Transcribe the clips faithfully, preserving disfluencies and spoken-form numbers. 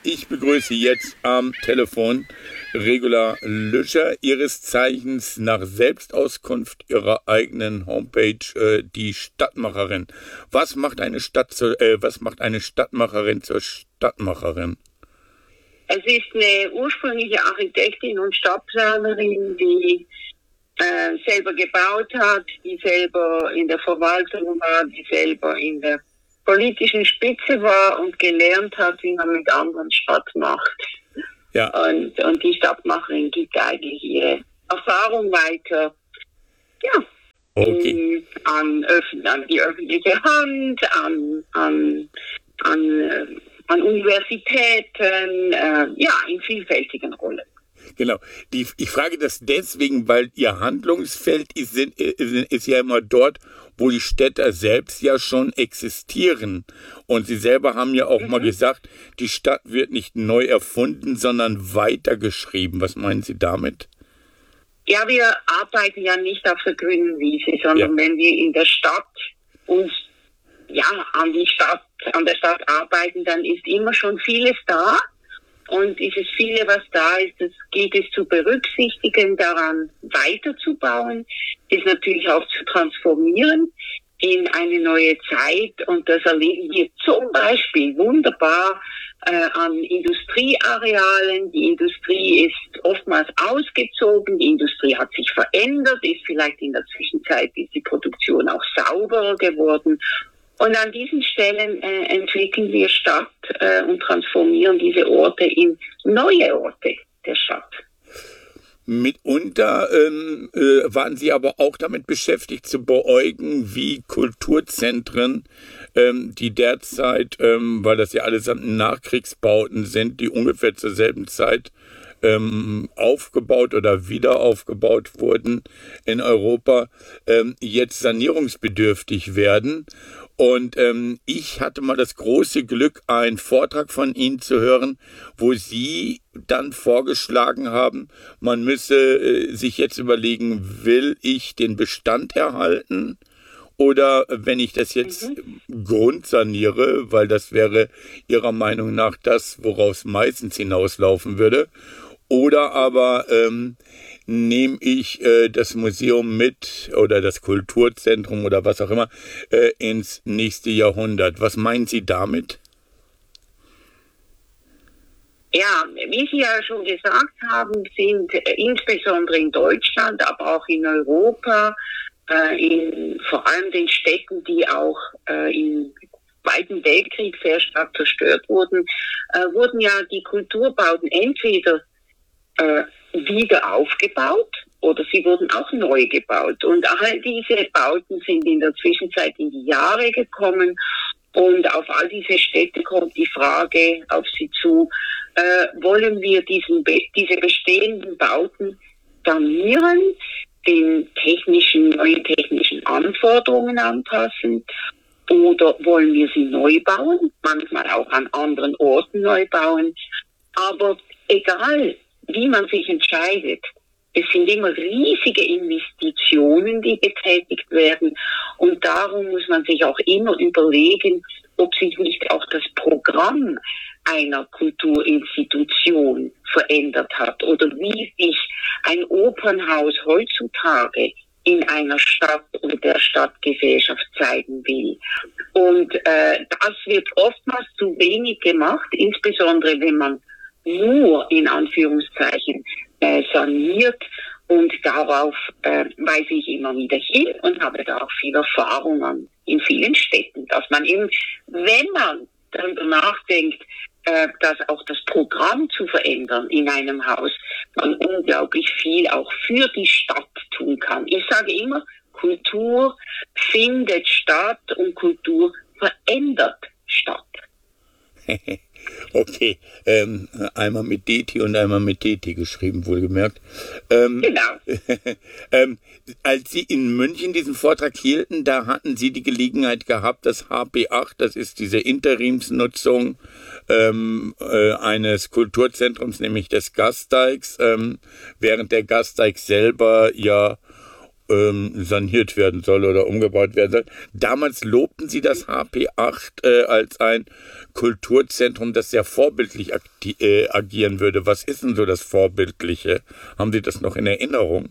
Ich begrüße jetzt am Telefon Regula Lüscher, ihres Zeichens nach Selbstauskunft ihrer eigenen Homepage, äh, die Stadtmacherin. Was macht eine Stadt zur, äh, was macht eine Stadtmacherin zur Stadtmacherin? Es ist eine ursprüngliche Architektin und Stadtplanerin, die äh, selber gebaut hat, die selber in der Verwaltung war, die selber in der politischen Spitze war und gelernt hat, wie man mit anderen Stadt macht. Ja. Und, und die Stadtmacherin gibt eigentlich ihre Erfahrung weiter, ja, Okay. in, an, öff- an die öffentliche Hand, an, an, an, äh, an Universitäten, äh, ja, in vielfältigen Rollen. Genau. Die, ich frage das deswegen, weil ihr Handlungsfeld ist, sind, ist ja immer dort, wo die Städter selbst ja schon existieren. Und Sie selber haben ja auch mhm. mal gesagt, die Stadt wird nicht neu erfunden, sondern weitergeschrieben. Was meinen Sie damit? Ja, wir arbeiten ja nicht auf der grünen Wiese, sondern ja. wenn wir in der Stadt uns ja an die Stadt, an der Stadt arbeiten, dann ist immer schon vieles da. Und dieses viele, was da ist, das gilt es zu berücksichtigen, daran weiterzubauen, ist natürlich auch zu transformieren in eine neue Zeit. Und das erleben wir zum Beispiel wunderbar äh, an Industriearealen. Die Industrie ist oftmals ausgezogen, die Industrie hat sich verändert, ist vielleicht in der Zwischenzeit ist die Produktion auch sauberer geworden. Und an diesen Stellen äh, entwickeln wir Stadt äh, und transformieren diese Orte in neue Orte der Stadt. Mitunter ähm, äh, waren Sie aber auch damit beschäftigt zu beäugen, wie Kulturzentren, ähm, die derzeit, ähm, weil das ja allesamt Nachkriegsbauten sind, die ungefähr zur selben Zeit ähm, aufgebaut oder wieder aufgebaut wurden in Europa, ähm, jetzt sanierungsbedürftig werden. Und ähm, ich hatte mal das große Glück, einen Vortrag von Ihnen zu hören, wo Sie dann vorgeschlagen haben, man müsse äh, sich jetzt überlegen, will ich den Bestand erhalten? Oder wenn ich das jetzt mhm. grundsaniere, weil das wäre Ihrer Meinung nach das, woraus meistens hinauslaufen würde. Oder aber ähm, nehme ich äh, das Museum mit oder das Kulturzentrum oder was auch immer äh, ins nächste Jahrhundert. Was meinen Sie damit? Ja, wie Sie ja schon gesagt haben, sind äh, insbesondere in Deutschland, aber auch in Europa, äh, in vor allem den Städten, die auch äh, im Zweiten Weltkrieg sehr stark zerstört wurden, äh, wurden ja die Kulturbauten entweder äh, wieder aufgebaut oder sie wurden auch neu gebaut. Und all diese Bauten sind in der Zwischenzeit in die Jahre gekommen und auf all diese Städte kommt die Frage auf sie zu, äh, wollen wir diesen, diese bestehenden Bauten sanieren, den technischen, neuen technischen Anforderungen anpassen, oder wollen wir sie neu bauen, manchmal auch an anderen Orten neu bauen. Aber egal, wie man sich entscheidet, es sind immer riesige Investitionen, die getätigt werden. Und darum muss man sich auch immer überlegen, ob sich nicht auch das Programm einer Kulturinstitution verändert hat oder wie sich ein Opernhaus heutzutage in einer Stadt und der Stadtgesellschaft zeigen will. Und äh, das wird oftmals zu wenig gemacht, insbesondere wenn man nur in Anführungszeichen äh, saniert, und darauf äh, weise ich immer wieder hin und habe da auch viel Erfahrung an in vielen Städten, dass man eben, wenn man darüber nachdenkt, äh, dass auch das Programm zu verändern in einem Haus, man unglaublich viel auch für die Stadt tun kann. Ich sage immer, Kultur findet statt und Kultur verändert Stadt. Okay, ähm, einmal mit D T und einmal mit D T geschrieben, wohlgemerkt. Ähm, genau. ähm, als Sie in München diesen Vortrag hielten, da hatten Sie die Gelegenheit gehabt, das H P acht, das ist diese Interimsnutzung ähm, äh, eines Kulturzentrums, nämlich des Gasteigs, ähm, während der Gasteig selber ja ähm, saniert werden soll oder umgebaut werden soll. Damals lobten Sie das H P acht äh, als ein Kulturzentrum, das sehr vorbildlich akti- äh, agieren würde. Was ist denn so das Vorbildliche? Haben Sie das noch in Erinnerung?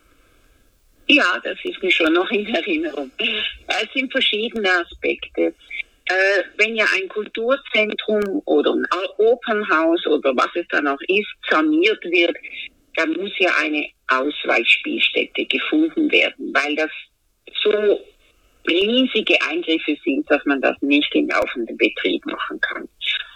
Ja, das ist mir schon noch in Erinnerung. Es sind verschiedene Aspekte. Äh, wenn ja ein Kulturzentrum oder ein Opernhaus oder was es dann auch ist, saniert wird, dann muss ja eine Ausweichspielstätte gefunden werden, weil das so riesige Eingriffe sind, dass man das nicht im laufenden Betrieb machen kann.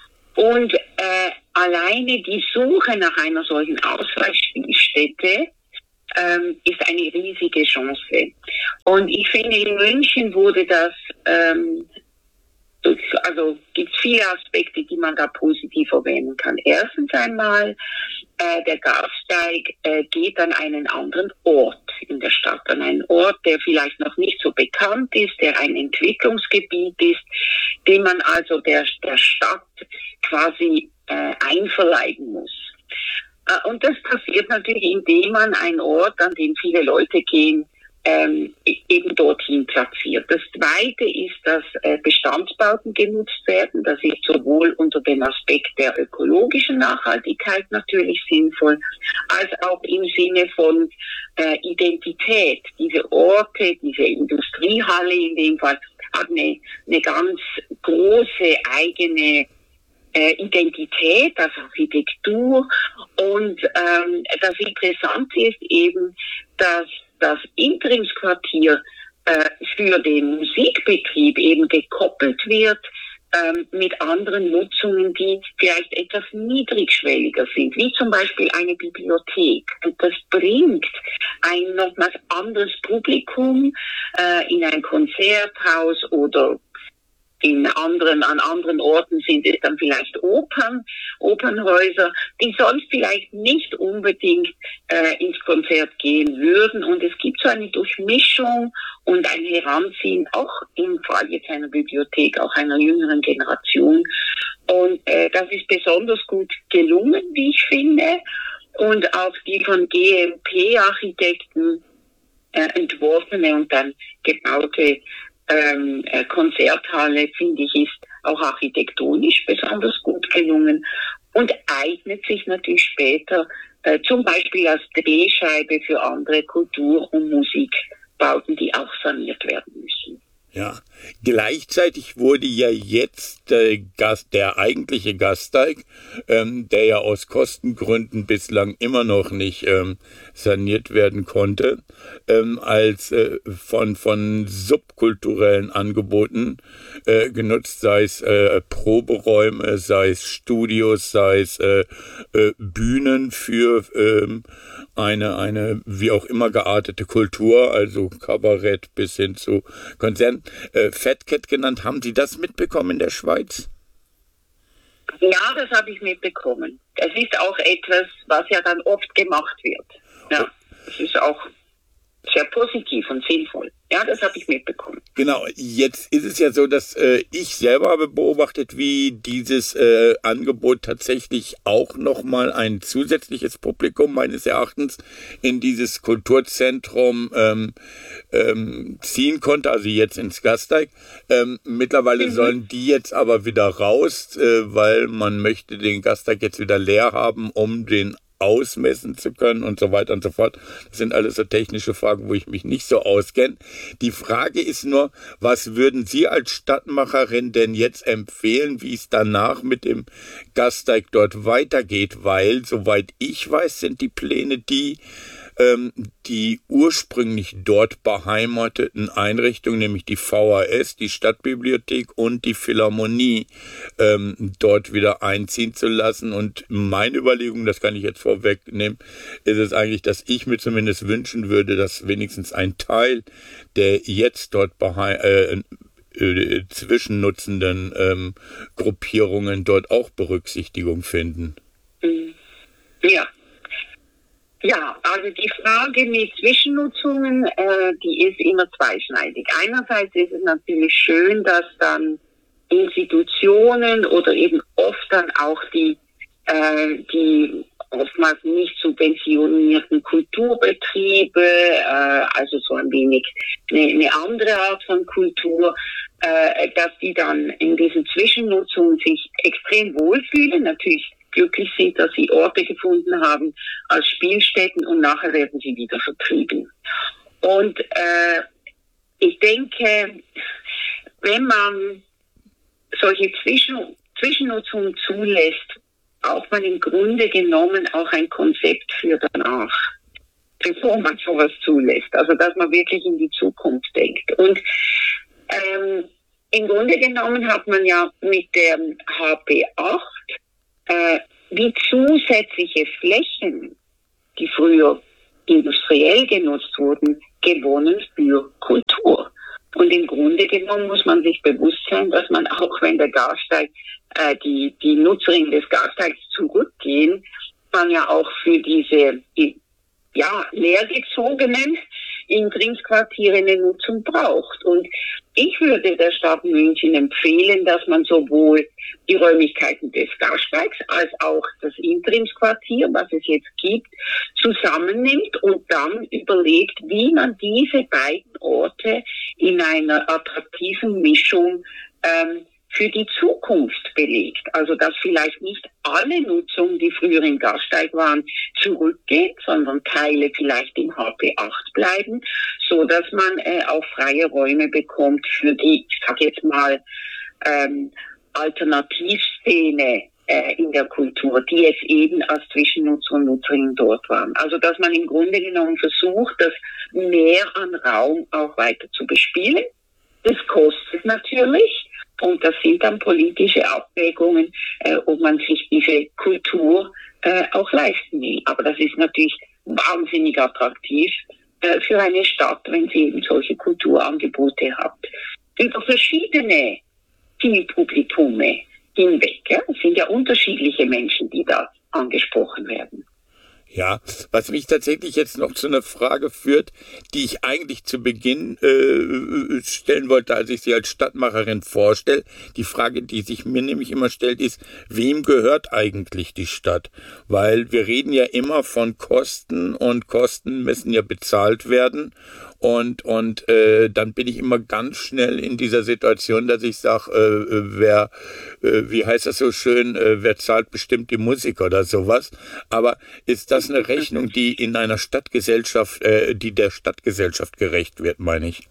Und äh, alleine die Suche nach einer solchen Ausweichspielstätte ähm, ist eine riesige Chance. Und ich finde, in München wurde das, ähm, durch, also gibt es viele Aspekte, die man da positiv erwähnen kann. Erstens einmal, äh, der Gasteig äh, geht an einen anderen Ort in der Stadt, an einen Ort, der vielleicht noch nicht so bekannt ist, der ein Entwicklungsgebiet ist, den man also der, der Stadt quasi äh, einverleiben muss. Äh, und das passiert natürlich, indem man einen Ort, an den viele Leute gehen, ähm, eben dorthin platziert. Das Zweite ist, dass äh, Bestandsbauten genutzt werden. Das ist sowohl unter dem Aspekt der ökologischen Nachhaltigkeit natürlich sinnvoll, als auch im Sinne von äh, Identität. Diese Orte, diese Industriehalle in dem Fall, hat eine, eine ganz große eigene äh, Identität, als Architektur. Und ähm, das Interessante ist eben, dass das Interimsquartier äh, für den Musikbetrieb eben gekoppelt wird ähm, mit anderen Nutzungen, die vielleicht etwas niedrigschwelliger sind, wie zum Beispiel eine Bibliothek. Und das bringt ein nochmals anderes Publikum äh, in ein Konzerthaus oder in anderen, an anderen Orten sind es dann vielleicht Opern, Opernhäuser, die sonst vielleicht nicht unbedingt äh, ins Konzert gehen würden. Und es gibt so eine Durchmischung und ein Heranziehen, auch im Fall jetzt einer Bibliothek, auch einer jüngeren Generation. Und äh, das ist besonders gut gelungen, wie ich finde. Und auch die von G M P-Architekten äh, entworfene und dann gebaute Ähm, äh, Konzerthalle, finde ich, ist auch architektonisch besonders gut gelungen und eignet sich natürlich später äh, zum Beispiel als Drehscheibe für andere Kultur- und Musikbauten, die auch saniert werden müssen. Ja, gleichzeitig wurde ja jetzt äh, Gast, der eigentliche Gasteig, ähm, der ja aus Kostengründen bislang immer noch nicht ähm, saniert werden konnte, ähm, als äh, von von subkulturellen Angeboten äh, genutzt, sei es äh, Proberäume, sei es Studios, sei es äh, äh, Bühnen für ähm, eine eine wie auch immer geartete Kultur, also Kabarett bis hin zu Konzerten. Äh, Fat Cat genannt. Haben Sie das mitbekommen in der Schweiz? Ja, das habe ich mitbekommen. Das ist auch etwas, was ja dann oft gemacht wird. Ja, das ist auch sehr positiv und sinnvoll. Ja, das habe ich mitbekommen. Genau, jetzt ist es ja so, dass äh, ich selber habe beobachtet, wie dieses äh, Angebot tatsächlich auch nochmal ein zusätzliches Publikum meines Erachtens in dieses Kulturzentrum ähm, ähm, ziehen konnte, also jetzt ins Gasteig. Ähm, mittlerweile mhm. sollen die jetzt aber wieder raus, äh, weil man möchte den Gasteig jetzt wieder leer haben, um den ausmessen zu können und so weiter und so fort. Das sind alles so technische Fragen, wo ich mich nicht so auskenne. Die Frage ist nur, was würden Sie als Stadtmacherin denn jetzt empfehlen, wie es danach mit dem Gasteig dort weitergeht? Weil, soweit ich weiß, sind die Pläne die, ähm, die ursprünglich dort beheimateten Einrichtungen, nämlich die V H S, die Stadtbibliothek und die Philharmonie, ähm, dort wieder einziehen zu lassen. Und meine Überlegung, das kann ich jetzt vorwegnehmen, ist es eigentlich, dass ich mir zumindest wünschen würde, dass wenigstens ein Teil der jetzt dort beheim äh, äh, zwischennutzenden ähm, Gruppierungen dort auch Berücksichtigung finden. Ja. Ja, also die Frage mit Zwischennutzungen, äh, die ist immer zweischneidig. Einerseits ist es natürlich schön, dass dann Institutionen oder eben oft dann auch die, äh, die oftmals nicht subventionierten Kulturbetriebe, äh, also so ein wenig eine, eine andere Art von Kultur, äh, dass die dann in diesen Zwischennutzungen sich extrem wohlfühlen, natürlich glücklich sind, dass sie Orte gefunden haben als Spielstätten und nachher werden sie wieder vertrieben. Und äh, ich denke, wenn man solche Zwischen Zwischennutzungen zulässt, braucht man im Grunde genommen auch ein Konzept für danach, bevor man sowas zulässt. Also dass man wirklich in die Zukunft denkt. Und ähm, im Grunde genommen hat man ja mit der H P acht äh, wie zusätzliche Flächen, die früher industriell genutzt wurden, gewonnen für Kultur. Und im Grunde genommen muss man sich bewusst sein, dass man auch, wenn der Gasteig, äh, die, die Nutzerinnen des Gasteigs zurückgehen, man ja auch für diese, die, ja, leergezogenen Interimsquartiere eine Nutzung braucht. Und ich würde der Stadt München empfehlen, dass man sowohl die Räumlichkeiten des Gasteigs als auch das Interimsquartier, was es jetzt gibt, zusammennimmt und dann überlegt, wie man diese beiden Orte in einer attraktiven Mischung ähm, für die Zukunft belegt. Also dass vielleicht nicht alle Nutzungen, die früher im Gasteig waren, zurückgeht, sondern Teile vielleicht im H P acht bleiben, so dass man äh, auch freie Räume bekommt für die, ich sag jetzt mal, ähm, Alternativszene äh, in der Kultur, die jetzt eben als Zwischennutzer und Nutzerinnen dort waren. Also dass man im Grunde genommen versucht, das mehr an Raum auch weiter zu bespielen. Das kostet natürlich. Und das sind dann politische Abwägungen, äh, ob man sich diese Kultur äh, auch leisten will. Aber das ist natürlich wahnsinnig attraktiv äh, für eine Stadt, wenn sie eben solche Kulturangebote hat. Über verschiedene Zielpublikume hinweg. Ja? Es sind ja unterschiedliche Menschen, die da angesprochen werden. Ja, was mich tatsächlich jetzt noch zu einer Frage führt, die ich eigentlich zu Beginn äh, stellen wollte, als ich sie als Stadtmacherin vorstelle. Die Frage, die sich mir nämlich immer stellt, ist, wem gehört eigentlich die Stadt? Weil wir reden ja immer von Kosten und Kosten müssen ja bezahlt werden. Und und äh, dann bin ich immer ganz schnell in dieser Situation, dass ich sage, äh, wer, äh, wie heißt das so schön, äh, wer zahlt, bestimmt die Musik oder sowas. Aber ist das eine Rechnung, die in einer Stadtgesellschaft, äh, die der Stadtgesellschaft gerecht wird, meine ich?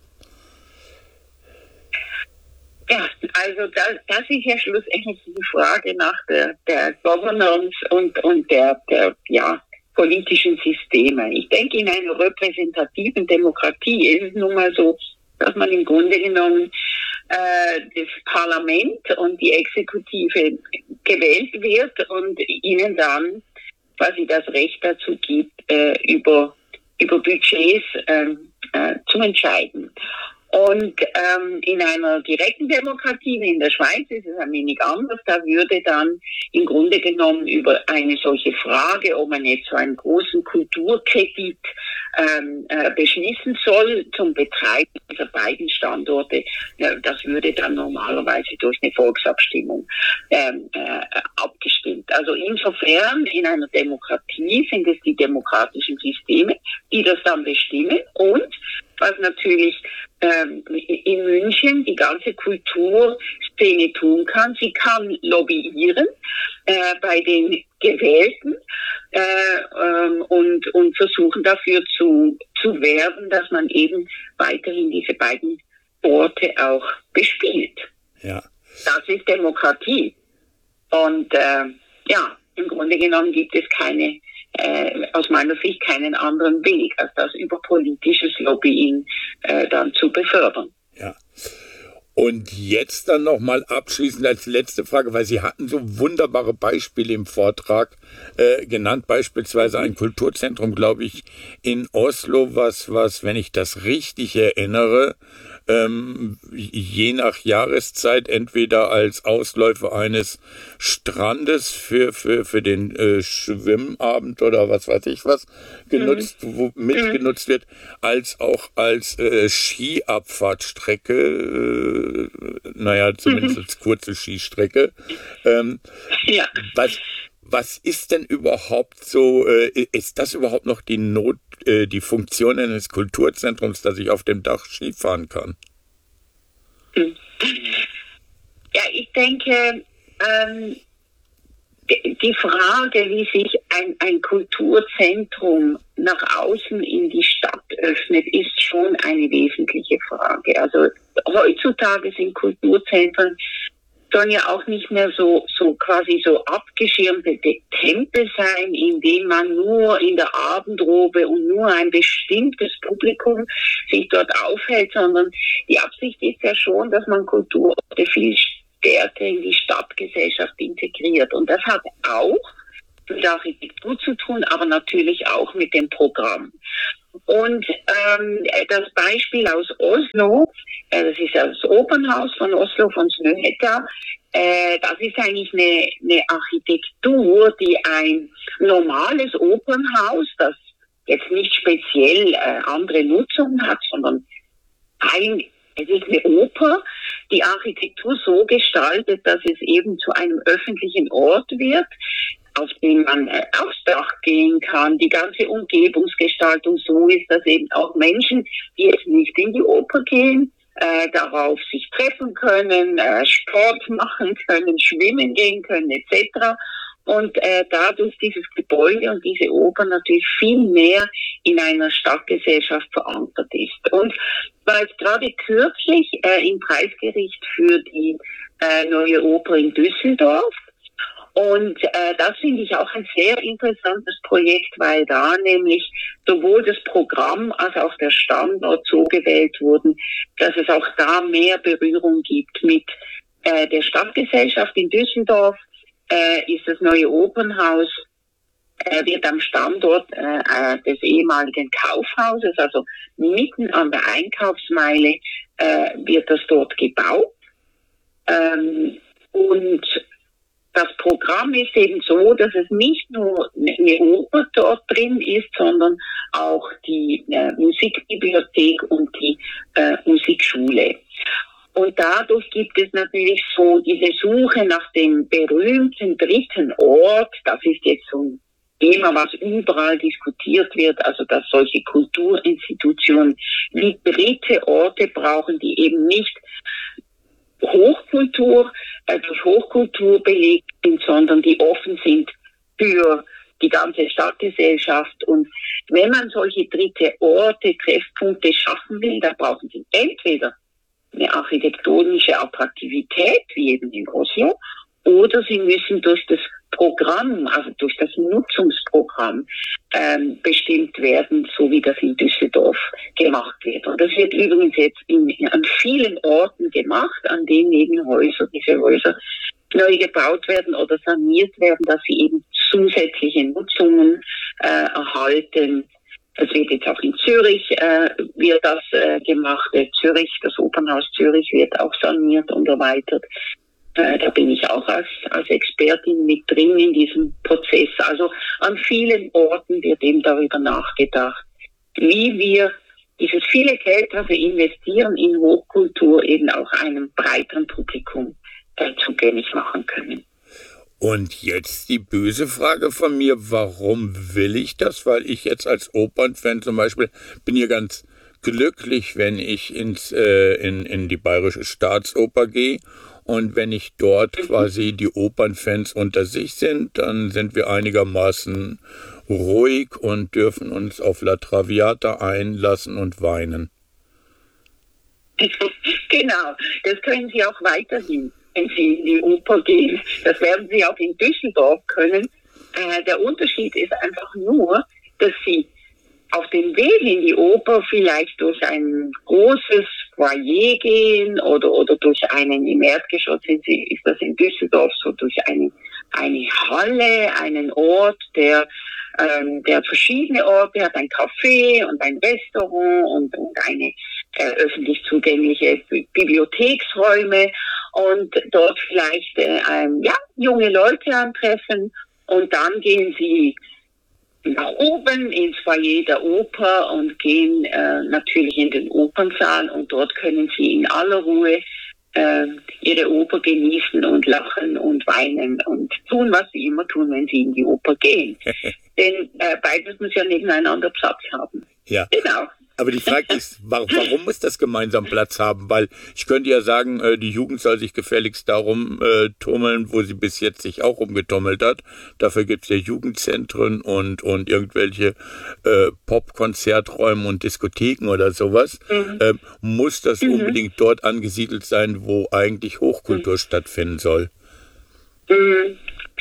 Ja, also das, das ist ja schlussendlich die Frage nach der, der Governance und, und der, der, ja, politischen Systeme. Ich denke, in einer repräsentativen Demokratie ist es nun mal so, dass man im Grunde genommen äh, das Parlament und die Exekutive gewählt wird und ihnen dann quasi das Recht dazu gibt, äh, über, über Budgets äh, äh, zu entscheiden. Und ähm, in einer direkten Demokratie wie in der Schweiz ist es ein wenig anders. Da würde dann im Grunde genommen über eine solche Frage, ob man jetzt so einen großen Kulturkredit ähm, äh, beschließen soll zum Betreiben dieser beiden Standorte, äh, das würde dann normalerweise durch eine Volksabstimmung ähm, äh, abgestimmt. Also insofern in einer Demokratie sind es die demokratischen Systeme, die das dann bestimmen und was natürlich ähm, in München die ganze Kulturszene tun kann. Sie kann lobbyieren äh, bei den Gewählten äh, ähm, und, und versuchen dafür zu, zu werben, dass man eben weiterhin diese beiden Orte auch bespielt. Ja. Das ist Demokratie. Und äh, ja, im Grunde genommen gibt es keine Äh, aus meiner Sicht keinen anderen Weg, als das über politisches Lobbying äh, dann zu befördern. Ja. Und jetzt dann nochmal abschließend als letzte Frage, weil Sie hatten so wunderbare Beispiele im Vortrag äh, genannt, beispielsweise ein Kulturzentrum, glaube ich, in Oslo, was, was, wenn ich das richtig erinnere, ähm, je nach Jahreszeit entweder als Ausläufer eines Strandes für, für, für den äh, Schwimmabend oder was weiß ich was genutzt, mhm. wo mitgenutzt wird, als auch als äh, Skiabfahrtstrecke, äh, naja, zumindest mhm. als kurze Skistrecke. Ähm, ja. Was, Was ist denn überhaupt so, äh, ist das überhaupt noch die Not, äh, die Funktion eines Kulturzentrums, dass ich auf dem Dach Skifahren kann? Ja, ich denke, ähm, die Frage, wie sich ein, ein Kulturzentrum nach außen in die Stadt öffnet, ist schon eine wesentliche Frage. Also heutzutage sind Kulturzentren sollen ja auch nicht mehr so, so quasi so abgeschirmte Tempel sein, in denen man nur in der Abendrobe und nur ein bestimmtes Publikum sich dort aufhält, sondern die Absicht ist ja schon, dass man Kulturorte viel stärker in die Stadtgesellschaft integriert. Und das hat auch mit der Architektur zu tun, aber natürlich auch mit dem Programm. Und ähm, das Beispiel aus Oslo, äh, das ist das Opernhaus von Oslo, von Snøhetta, äh, das ist eigentlich eine, eine Architektur, die ein normales Opernhaus, das jetzt nicht speziell äh, andere Nutzungen hat, sondern ein, es ist eine Oper, die Architektur so gestaltet, dass es eben zu einem öffentlichen Ort wird, auf dem man äh, aufs Dach gehen kann. Die ganze Umgebungsgestaltung so ist, dass eben auch Menschen, die jetzt nicht in die Oper gehen, äh, darauf sich treffen können, äh, Sport machen können, schwimmen gehen können et cetera. Und äh, dadurch dieses Gebäude und diese Oper natürlich viel mehr in einer Stadtgesellschaft verankert ist. Und war jetzt gerade kürzlich äh, im Preisgericht für die äh, neue Oper in Düsseldorf. Und äh, das finde ich auch ein sehr interessantes Projekt, weil da nämlich sowohl das Programm als auch der Standort so gewählt wurden, dass es auch da mehr Berührung gibt mit äh, der Stadtgesellschaft in Düsseldorf. Äh, ist das neue Opernhaus, äh, wird am Standort äh, des ehemaligen Kaufhauses, also mitten an der Einkaufsmeile, äh, wird das dort gebaut. Ähm, und das Programm ist eben so, dass es nicht nur eine Oper dort drin ist, sondern auch die äh, Musikbibliothek und die äh, Musikschule. Und dadurch gibt es natürlich so diese Suche nach dem berühmten dritten Ort. Das ist jetzt so ein Thema, was überall diskutiert wird, also dass solche Kulturinstitutionen wie dritte Orte brauchen, die eben nicht Hochkultur, äh, durch Hochkultur belegt sind, sondern die offen sind für die ganze Stadtgesellschaft. Und wenn man solche dritte Orte, Treffpunkte schaffen will, dann brauchen sie entweder eine architektonische Attraktivität, wie eben in Oslo, oder sie müssen durch das Programm, also durch das Nutzungsprogramm ähm, bestimmt werden, so wie das in Düsseldorf gemacht wird. Und das wird übrigens jetzt in, an vielen Orten gemacht, an denen eben Häuser, diese Häuser neu gebaut werden oder saniert werden, dass sie eben zusätzliche Nutzungen äh, erhalten. Das wird jetzt auch in Zürich äh, wird das äh, gemacht. Äh, Zürich, das Opernhaus Zürich wird auch saniert und erweitert. Äh, da bin ich auch als, als Expertin mit drin in diesem Prozess. Also an vielen Orten wird eben darüber nachgedacht, wie wir dieses viele Geld, das wir investieren in Hochkultur, eben auch einem breiteren Publikum äh, zugänglich machen können. Und jetzt die böse Frage von mir, warum will ich das? Weil ich jetzt als Opernfan zum Beispiel bin hier ganz glücklich, wenn ich ins, äh, in, in die Bayerische Staatsoper gehe. Und wenn ich dort quasi die Opernfans unter sich sind, dann sind wir einigermaßen ruhig und dürfen uns auf La Traviata einlassen und weinen. Genau, das können Sie auch weiterhin, wenn Sie in die Oper gehen. Das werden Sie auch in Düsseldorf können. Äh, der Unterschied ist einfach nur, dass Sie auf dem Weg in die Oper vielleicht durch ein großes Foyer gehen oder oder durch einen, im Erdgeschoss sind Sie, ist das in Düsseldorf so, durch eine, eine Halle, einen Ort, der ähm, der verschiedene Orte hat, ein Café und ein Restaurant und, und eine äh, öffentlich zugängliche Bibliotheksräume und dort vielleicht äh, ähm, ja, junge Leute antreffen und dann gehen Sie nach oben ins Foyer der Oper und gehen äh, natürlich in den Opernsaal und dort können Sie in aller Ruhe äh, ihre Oper genießen und lachen und weinen und tun, was sie immer tun, wenn sie in die Oper gehen. Denn äh, beides muss ja nebeneinander Platz haben. Ja. Genau. Aber die Frage ist, warum muss das gemeinsam Platz haben? Weil ich könnte ja sagen, die Jugend soll sich gefälligst darum äh, tummeln, wo sie bis jetzt sich auch rumgetummelt hat. Dafür gibt es ja Jugendzentren und, und irgendwelche äh, Pop-Konzerträume und Diskotheken oder sowas. Mhm. Ähm, muss das mhm. unbedingt dort angesiedelt sein, wo eigentlich Hochkultur mhm. stattfinden soll? Mhm.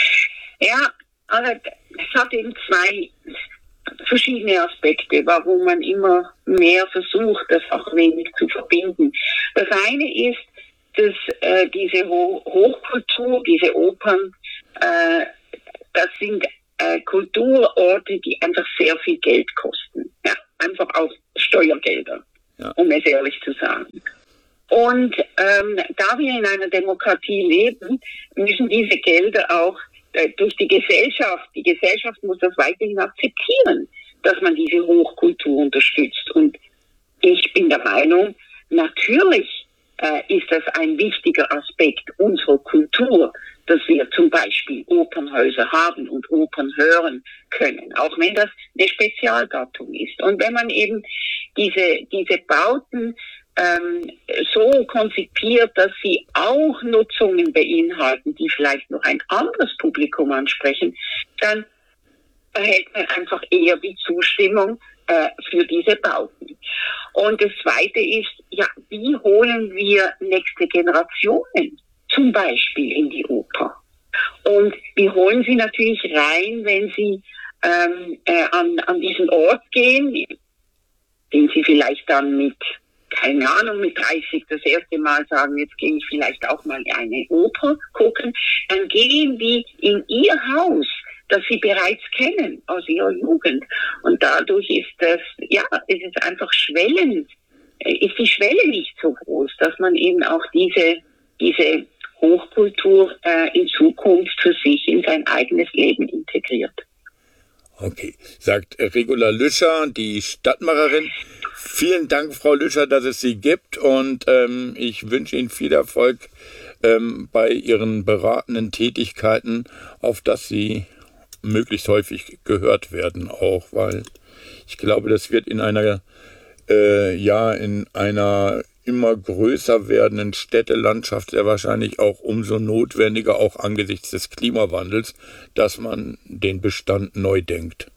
Ja, aber es hat eben zwei verschiedene Aspekte, warum man immer mehr versucht, das auch wenig zu verbinden. Das eine ist, dass äh, diese Ho- Hochkultur, diese Opern, äh, das sind äh, Kulturorte, die einfach sehr viel Geld kosten. Ja, einfach auch Steuergelder, ja. Um es ehrlich zu sagen. Und ähm, da wir in einer Demokratie leben, müssen diese Gelder auch durch die Gesellschaft, die Gesellschaft muss das weiterhin akzeptieren, dass man diese Hochkultur unterstützt. Und ich bin der Meinung, natürlich äh, ist das ein wichtiger Aspekt unserer Kultur, dass wir zum Beispiel Opernhäuser haben und Opern hören können, auch wenn das eine Spezialgattung ist. Und wenn man eben diese, diese Bauten Ähm, so konzipiert, dass sie auch Nutzungen beinhalten, die vielleicht noch ein anderes Publikum ansprechen, dann erhält man einfach eher die Zustimmung äh, für diese Bauten. Und das Zweite ist, ja, wie holen wir nächste Generationen zum Beispiel in die Oper? Und wir holen sie natürlich rein, wenn sie ähm, äh, an, an diesen Ort gehen, den sie vielleicht dann mit keine Ahnung, mit dreißig das erste Mal sagen, jetzt gehe ich vielleicht auch mal eine Oper gucken, dann gehen die in ihr Haus, das sie bereits kennen aus ihrer Jugend. Und dadurch ist das, ja, es ist einfach schwellend, ist die Schwelle nicht so groß, dass man eben auch diese, diese Hochkultur äh, in Zukunft für sich in sein eigenes Leben integriert. Okay, sagt Regula Lüscher, die Stadtmacherin. Vielen Dank, Frau Lüscher, dass es Sie gibt, und ähm, ich wünsche Ihnen viel Erfolg ähm, bei Ihren beratenden Tätigkeiten, auf dass Sie möglichst häufig gehört werden, auch, weil ich glaube, das wird in einer äh, ja in einer immer größer werdenden Städtelandschaft sehr wahrscheinlich auch umso notwendiger, auch angesichts des Klimawandels, dass man den Bestand neu denkt.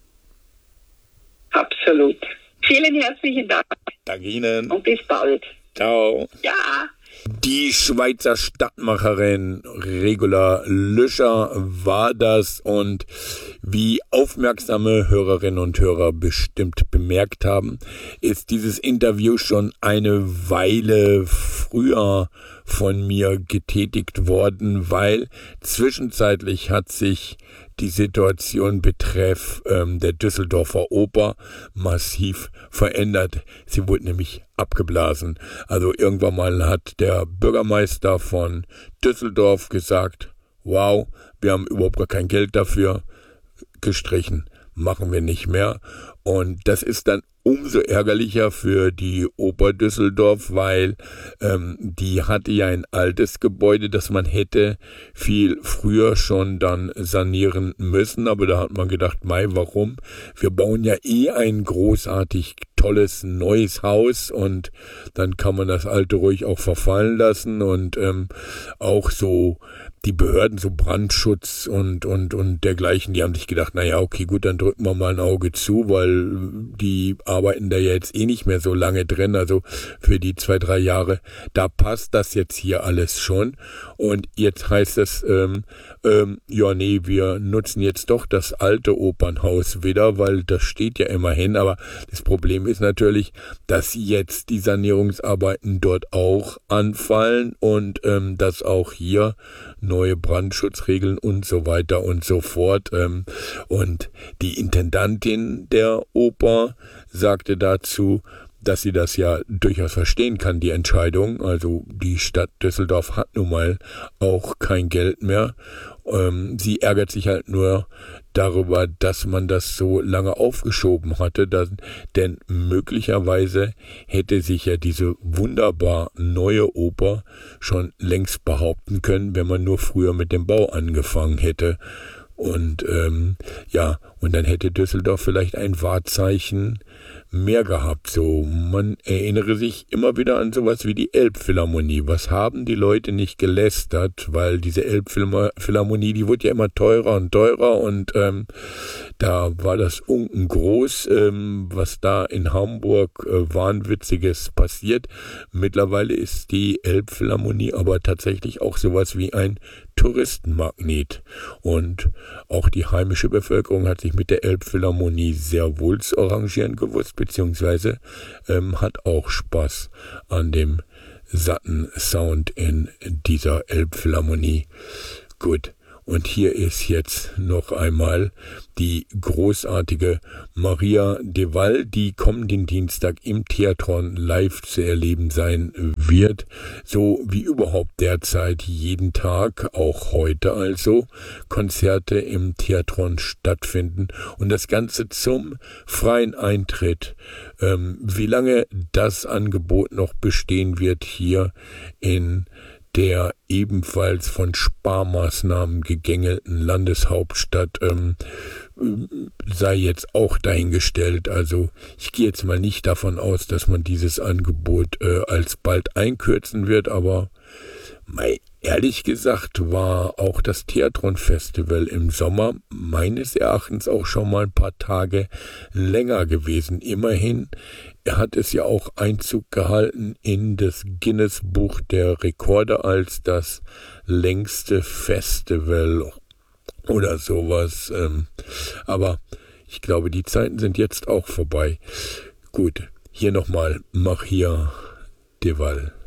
Absolut. Vielen herzlichen Dank. Danke Ihnen. Und bis bald. Ciao. Ja. Die Schweizer Stadtmacherin Regula Lüscher war das, und wie aufmerksame Hörerinnen und Hörer bestimmt bemerkt haben, ist dieses Interview schon eine Weile früher von mir getätigt worden, weil zwischenzeitlich hat sich die Situation betreff ähm, der Düsseldorfer Oper massiv verändert. Sie wurde nämlich abgeblasen. Also irgendwann mal hat der Bürgermeister von Düsseldorf gesagt, wow, wir haben überhaupt gar kein Geld dafür, gestrichen, machen wir nicht mehr. Und das ist dann umso ärgerlicher für die Oper Düsseldorf, weil ähm, die hatte ja ein altes Gebäude, das man hätte viel früher schon dann sanieren müssen, aber da hat man gedacht, mei, warum? Wir bauen ja eh ein großartig tolles neues Haus, und dann kann man das alte ruhig auch verfallen lassen, und ähm, auch so die Behörden, so Brandschutz und, und, und dergleichen, die haben sich gedacht, naja, okay, gut, dann drücken wir mal ein Auge zu, weil die arbeiten da ja jetzt eh nicht mehr so lange drin, also für die zwei, drei Jahre, da passt das jetzt hier alles schon. Und jetzt heißt es, ähm, ähm, ja, nee, wir nutzen jetzt doch das alte Opernhaus wieder, weil das steht ja immerhin, aber das Problem ist natürlich, dass jetzt die Sanierungsarbeiten dort auch anfallen, und ähm, dass auch hier neue Brandschutzregeln und so weiter und so fort. Ähm, und die Intendantin der Oper sagte dazu, dass sie das ja durchaus verstehen kann, die Entscheidung. Also die Stadt Düsseldorf hat nun mal auch kein Geld mehr. Ähm, sie ärgert sich halt nur darüber, dass man das so lange aufgeschoben hatte, dass, denn möglicherweise hätte sich ja diese wunderbar neue Oper schon längst behaupten können, wenn man nur früher mit dem Bau angefangen hätte. Und ähm, ja, und dann hätte Düsseldorf vielleicht ein Wahrzeichen mehr gehabt. So, man erinnere sich immer wieder an sowas wie die Elbphilharmonie. Was haben die Leute nicht gelästert, weil diese Elbphilharmonie, die wurde ja immer teurer und teurer und ähm, da war das Unken groß, ähm, was da in Hamburg äh, Wahnwitziges passiert. Mittlerweile ist die Elbphilharmonie aber tatsächlich auch sowas wie ein Touristenmagnet. Und auch die heimische Bevölkerung hat sich mit der Elbphilharmonie sehr wohl zu arrangieren gewusst, beziehungsweise ähm, hat auch Spaß an dem satten Sound in dieser Elbphilharmonie. Gut. Und hier ist jetzt noch einmal die großartige Maria de Wall, die kommenden Dienstag im Theatron live zu erleben sein wird, so wie überhaupt derzeit jeden Tag, auch heute also, Konzerte im Theatron stattfinden und das Ganze zum freien Eintritt. Ähm, wie lange das Angebot noch bestehen wird hier in der ebenfalls von Sparmaßnahmen gegängelten Landeshauptstadt ähm, sei jetzt auch dahingestellt. Also ich gehe jetzt mal nicht davon aus, dass man dieses Angebot äh, alsbald einkürzen wird, aber mei, ehrlich gesagt war auch das Theatron-Festival im Sommer meines Erachtens auch schon mal ein paar Tage länger gewesen. Immerhin hat es ja auch Einzug gehalten in das Guinness-Buch der Rekorde als das längste Festival oder sowas. Aber ich glaube, die Zeiten sind jetzt auch vorbei. Gut, hier nochmal Maria de Wall.